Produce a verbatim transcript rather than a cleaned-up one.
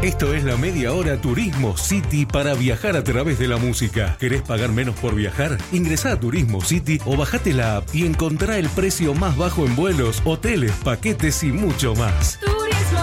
Esto es la Media Hora Turismo City para viajar a través de la música. ¿Querés pagar menos por viajar? Ingresá a Turismo City o bajate la app y encontrá el precio más bajo en vuelos, hoteles, paquetes y mucho más.